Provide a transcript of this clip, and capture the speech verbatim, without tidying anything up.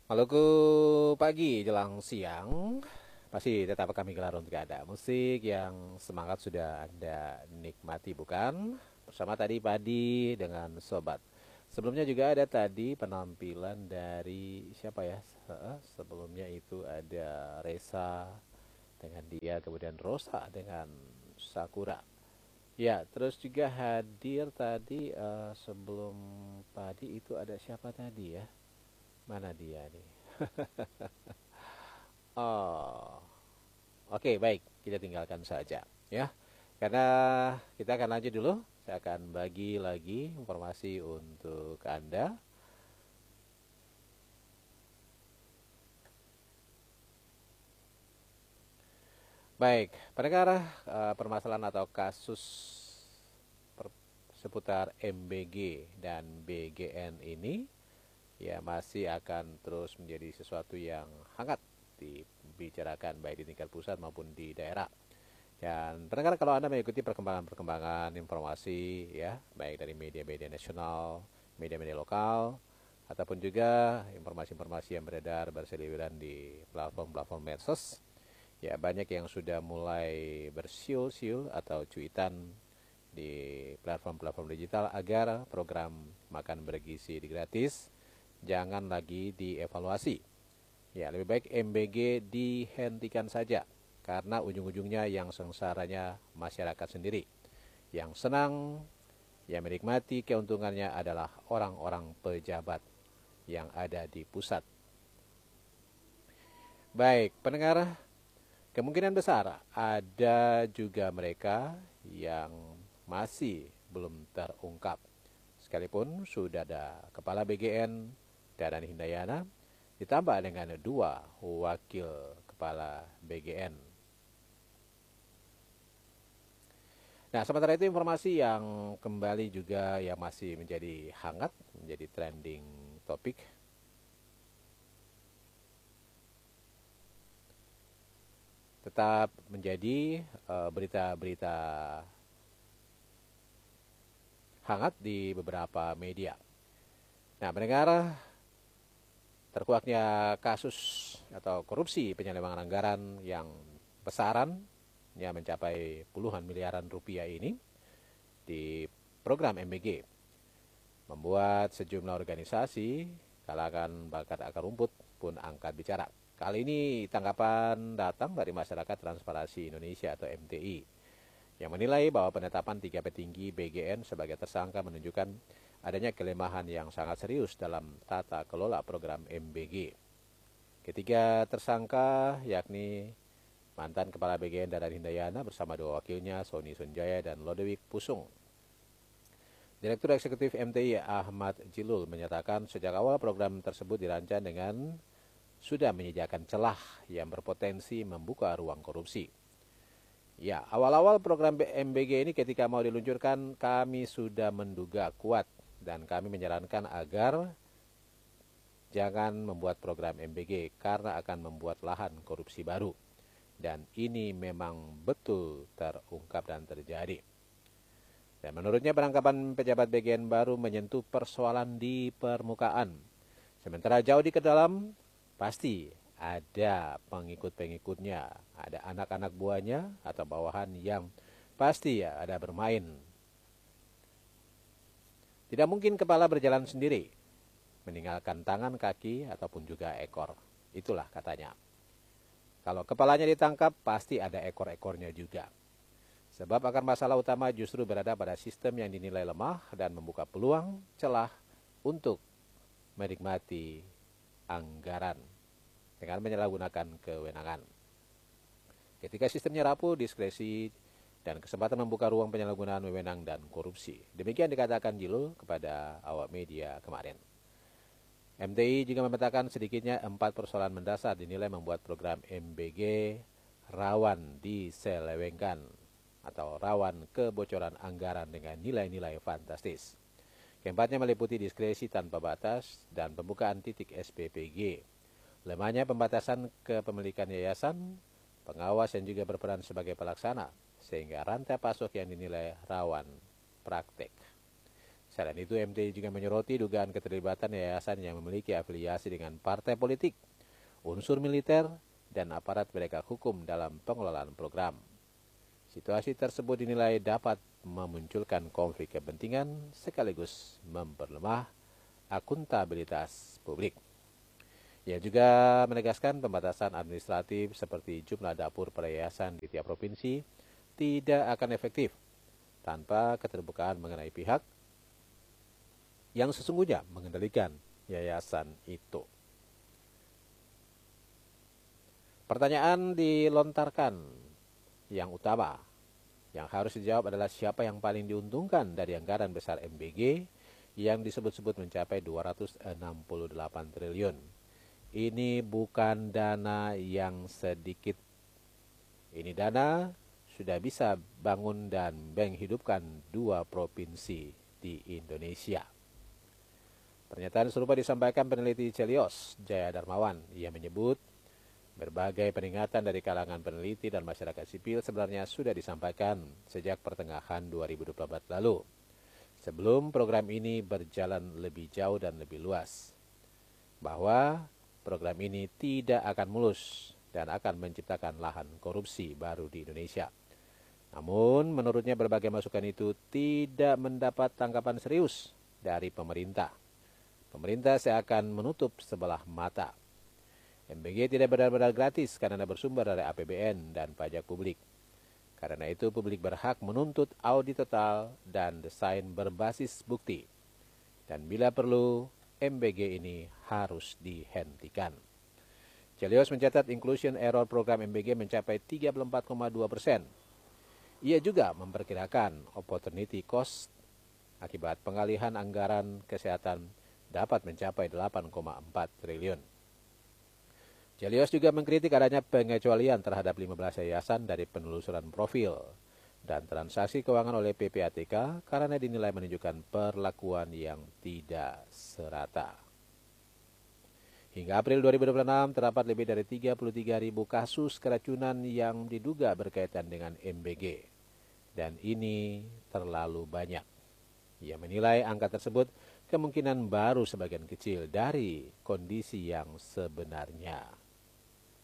Maluku pagi jelang siang masih tetap kami gelar untuk Anda. Musik yang semangat sudah Anda nikmati bukan? Bersama tadi Padi dengan Sobat. Sebelumnya juga ada tadi penampilan dari siapa ya? Heeh, Sebelumnya itu ada Reza dengan dia, kemudian Rosa dengan Sakura. Ya, terus juga hadir tadi eh, sebelum Padi itu ada siapa tadi ya? Mana dia nih? Oh, oke, baik, kita tinggalkan saja ya. Karena kita akan lanjut dulu. Saya akan bagi lagi informasi untuk Anda. Baik, pendengar, eh, permasalahan atau kasus per- seputar M B G dan B G N ini ya masih akan terus menjadi sesuatu yang hangat dibicarakan baik di tingkat pusat maupun di daerah. Dan pendengar, kalau Anda mengikuti perkembangan-perkembangan informasi ya, baik dari media-media nasional, media-media lokal, ataupun juga informasi-informasi yang beredar berseliweran di platform-platform medsos, ya banyak yang sudah mulai bersiul-siul atau cuitan di platform-platform digital agar program makan bergizi gratis jangan lagi dievaluasi. Ya, lebih baik M B G dihentikan saja karena ujung-ujungnya yang sengsaranya masyarakat sendiri. Yang senang, yang menikmati keuntungannya adalah orang-orang pejabat yang ada di pusat. Baik, pendengar, kemungkinan besar ada juga mereka yang masih belum terungkap. Sekalipun sudah ada Kepala B G N Dadan Hindayana ditambah dengan dua wakil Kepala B G N. Nah, sementara itu informasi yang kembali juga yang masih menjadi hangat, menjadi trending topik, tetap menjadi eh, berita-berita hangat di beberapa media. Nah, mendengar terkuaknya kasus atau korupsi penyelewengan anggaran yang besaran yang mencapai puluhan miliaran rupiah ini di program M B G membuat sejumlah organisasi kalangan bakat akar rumput pun angkat bicara. Kali ini tanggapan datang dari Masyarakat Transparansi Indonesia atau M T I yang menilai bahwa penetapan tiga petinggi B G N sebagai tersangka menunjukkan adanya kelemahan yang sangat serius dalam tata kelola program M B G. Ketiga tersangka yakni mantan Kepala B G N Dadan Hindayana bersama dua wakilnya Sony Sunjaya dan Lodewijk Pusung. Direktur Eksekutif M T I Ahmad Jilul menyatakan sejak awal program tersebut dirancang dengan sudah menyediakan celah yang berpotensi membuka ruang korupsi. Ya, awal-awal program M B G ini ketika mau diluncurkan kami sudah menduga kuat dan kami menyarankan agar jangan membuat program M B G karena akan membuat lahan korupsi baru. Dan ini memang betul terungkap dan terjadi. Dan menurutnya penangkapan pejabat B G N baru menyentuh persoalan di permukaan. Sementara jauh di ke dalam, pasti ada pengikut-pengikutnya, ada anak-anak buahnya atau bawahan yang pasti ya ada bermain. Tidak mungkin kepala berjalan sendiri, meninggalkan tangan, kaki, ataupun juga ekor. Itulah katanya. Kalau kepalanya ditangkap, pasti ada ekor-ekornya juga. Sebab akar masalah utama justru berada pada sistem yang dinilai lemah dan membuka peluang celah untuk menikmati anggaran dengan menyalahgunakan kewenangan. Ketika sistemnya rapuh, diskresi dan kesempatan membuka ruang penyalahgunaan wewenang dan korupsi. Demikian dikatakan Jilo kepada awak media kemarin. M T I juga memetakan sedikitnya empat persoalan mendasar dinilai membuat program M B G rawan diselewengkan atau rawan kebocoran anggaran dengan nilai-nilai fantastis. Keempatnya meliputi diskresi tanpa batas dan pembukaan titik S P P G. Lemahnya pembatasan kepemilikan yayasan, pengawas yang juga berperan sebagai pelaksana, sehingga rantai pasok yang dinilai rawan praktek. Selain itu, M T juga menyoroti dugaan keterlibatan yayasan yang memiliki afiliasi dengan partai politik, unsur militer, dan aparat penegak hukum dalam pengelolaan program. Situasi tersebut dinilai dapat memunculkan konflik kepentingan sekaligus memperlemah akuntabilitas publik. Ia juga menegaskan pembatasan administratif seperti jumlah dapur per yayasan di tiap provinsi tidak akan efektif tanpa keterbukaan mengenai pihak yang sesungguhnya mengendalikan yayasan itu. Pertanyaan dilontarkan yang utama yang harus dijawab adalah siapa yang paling diuntungkan dari anggaran besar M B G yang disebut-sebut mencapai dua ratus enam puluh delapan triliun. Ini bukan dana yang sedikit. Ini dana sudah bisa bangun dan menghidupkan dua provinsi di Indonesia. Pernyataan serupa disampaikan peneliti Celios, Jaya Darmawan. Ia menyebut berbagai peringatan dari kalangan peneliti dan masyarakat sipil sebenarnya sudah disampaikan sejak pertengahan dua ribu dua puluh empat lalu, sebelum program ini berjalan lebih jauh dan lebih luas, bahwa program ini tidak akan mulus dan akan menciptakan lahan korupsi baru di Indonesia. Namun, menurutnya berbagai masukan itu tidak mendapat tanggapan serius dari pemerintah. Pemerintah seakan menutup sebelah mata. M B G tidak benar-benar gratis karena bersumber dari A P B N dan pajak publik. Karena itu publik berhak menuntut audit total dan desain berbasis bukti. Dan bila perlu, M B G ini harus dihentikan. Celios mencatat inclusion error program M B G mencapai tiga puluh empat koma dua persen. Ia juga memperkirakan opportunity cost akibat pengalihan anggaran kesehatan dapat mencapai delapan koma empat triliun. Celios juga mengkritik adanya pengecualian terhadap lima belas yayasan dari penelusuran profil dan transaksi keuangan oleh P P A T K karena dinilai menunjukkan perlakuan yang tidak serata. Hingga April dua ribu dua puluh enam terdapat lebih dari tiga puluh tiga ribu kasus keracunan yang diduga berkaitan dengan M B G. Dan ini terlalu banyak. Ia menilai angka tersebut kemungkinan baru sebagian kecil dari kondisi yang sebenarnya.